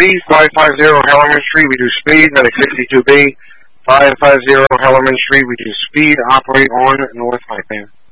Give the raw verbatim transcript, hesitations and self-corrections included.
B, five fifty Hellerman Street, we do speed. Medic sixty-two B, five fifty Hellerman Street, we do speed. Operate on North High Fan.